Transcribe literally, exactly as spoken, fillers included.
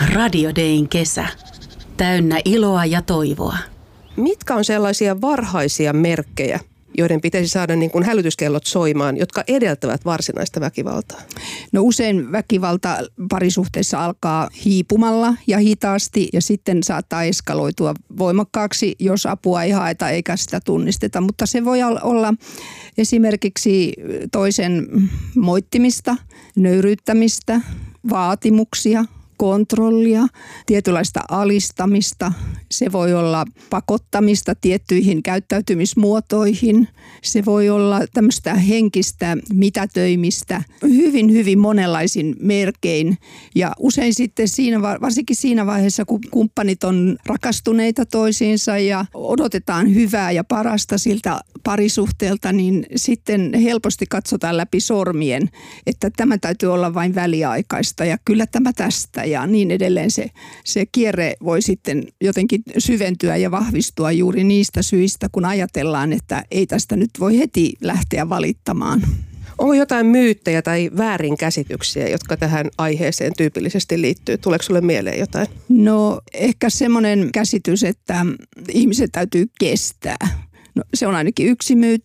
Radio Dayn kesä. Täynnä iloa ja toivoa. Mitkä on sellaisia varhaisia merkkejä, joiden pitäisi saada niin kuin hälytyskellot soimaan, jotka edeltävät varsinaista väkivaltaa? No usein väkivalta parisuhteessa alkaa hiipumalla ja hitaasti ja sitten saattaa eskaloitua voimakkaaksi, jos apua ei haeta eikä sitä tunnisteta. Mutta se voi olla esimerkiksi toisen moittimista, nöyryyttämistä, vaatimuksia, kontrollia, tietynlaista alistamista. Se voi olla pakottamista tiettyihin käyttäytymismuotoihin. Se voi olla tämmöistä henkistä mitätöimistä hyvin, hyvin monenlaisin merkein. Ja usein sitten siinä, varsinkin siinä vaiheessa, kun kumppanit on rakastuneita toisiinsa ja odotetaan hyvää ja parasta siltä parisuhteelta, niin sitten helposti katsotaan läpi sormien, että tämä täytyy olla vain väliaikaista ja kyllä tämä tästä ja niin edelleen. Se, se kierre voi sitten jotenkin syventyä ja vahvistua juuri niistä syistä, kun ajatellaan, että ei tästä nyt voi heti lähteä valittamaan. Onko jotain myyttejä tai väärinkäsityksiä, jotka tähän aiheeseen tyypillisesti liittyy? Tuleeko sulle mieleen jotain? No ehkä semmoinen käsitys, että ihmiset täytyy kestää. No, se on ainakin yksi myytti.